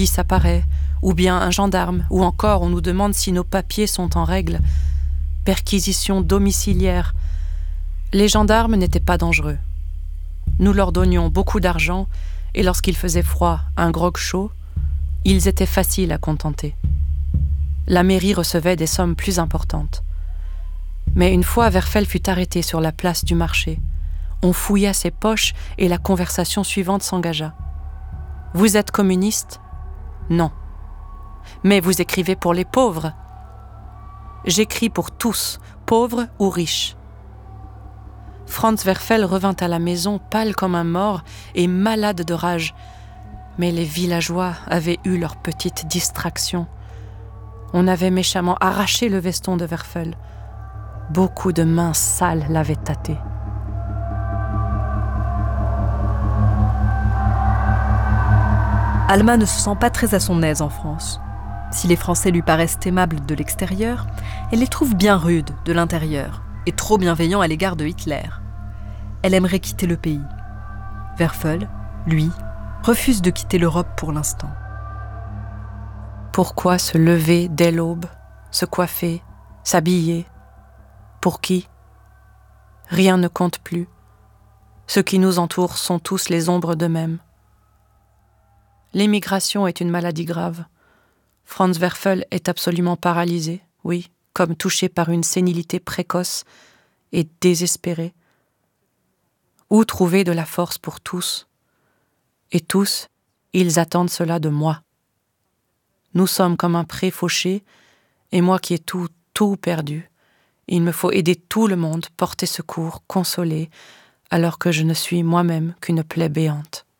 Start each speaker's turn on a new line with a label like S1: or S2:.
S1: police apparaît, ou bien un gendarme, ou encore on nous demande si nos papiers sont en règle. Perquisition domiciliaire. Les gendarmes n'étaient pas dangereux. Nous leur donnions beaucoup d'argent, et lorsqu'il faisait froid, un grog chaud, ils étaient faciles à contenter. La mairie recevait des sommes plus importantes. Mais une fois Werfel fut arrêté sur la place du marché, on fouilla ses poches et la conversation suivante s'engagea. « Vous êtes communiste ? » ?»« Non. »« Mais vous écrivez pour les pauvres ?»« J'écris pour tous, pauvres ou riches. » Franz Werfel revint à la maison pâle comme un mort et malade de rage. Mais les villageois avaient eu leur petite distraction. On avait méchamment arraché le veston de Werfel. Beaucoup de mains sales l'avaient tâté.
S2: Alma ne se sent pas très à son aise en France. Si les Français lui paraissent aimables de l'extérieur, elle les trouve bien rudes de l'intérieur et trop bienveillants à l'égard de Hitler. Elle aimerait quitter le pays. Werfel, lui, refuse de quitter l'Europe pour l'instant.
S1: Pourquoi se lever dès l'aube, se coiffer, s'habiller ? Pour qui ? Rien ne compte plus. Ceux qui nous entourent sont tous les ombres d'eux-mêmes. L'émigration est une maladie grave. Franz Werfel est absolument paralysé, oui, comme touché par une sénilité précoce et désespérée. Où trouver de la force pour tous ? Et tous, ils attendent cela de moi. Nous sommes comme un pré fauché, et moi qui ai tout perdu. Il me faut aider tout le monde, porter secours, consoler, alors que je ne suis moi-même qu'une plaie béante.